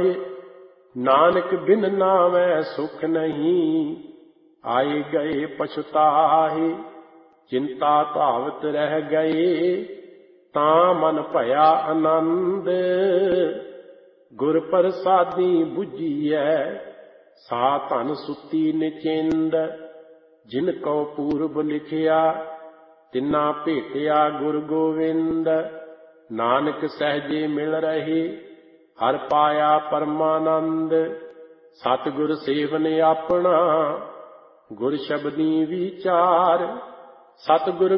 ਮਾਹੇ। ਨਾਨਕ ਬਿਨ ਨਾਵੈ ਸੁਖ ਨਹੀਂ, ਆਏ ਗਏ ਪਛਤਾਹੇ। ਚਿੰਤਾ ਧਾਵਤ ਰਹਿ ਗਏ, ਤਾਂ ਮਨ ਭਇਆ ਆਨੰਦ। ਗੁਰ ਪ੍ਰਸਾਦੀ ਬੁਝੀਐ, ਸਾ ਧਨ ਸੁੱਤੀ ਨਿਚਿੰਦ। ਜਿਨ ਕਉ ਪੂਰਬ ਲਿਖਿਆ, ਤਿਨਾ ਭੇਟਿਆ ਗੁਰ ਗੋਵਿੰਦ। ਨਾਨਕ ਸਹਿਜੇ ਮਿਲ ਰਹੇ, ਹਰ ਪਾਇਆ ਪਰਮਾਨੰਦ। ਸਤਿਗੁਰ ਸੇਵਨ ਆਪਣਾ, ਗੁਰ ਸ਼ਬਦੀ ਵਿਚਾਰ। ਸਤਿਗੁਰ